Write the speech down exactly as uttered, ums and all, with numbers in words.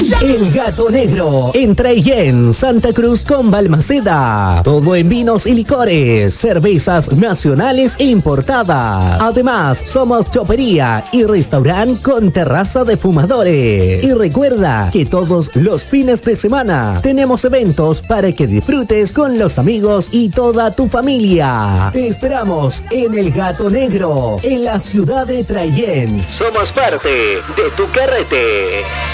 El Gato Negro, en Traillén, Santa Cruz con Balmaceda. Todo en vinos y licores, cervezas nacionales e importadas. Además, somos chopería y restaurante con terraza de fumadores. Y recuerda que todos los fines de semana tenemos eventos para que disfrutes con los amigos y toda tu familia. Te esperamos en El Gato Negro, en la ciudad de Traillén. Somos parte de tu carrete.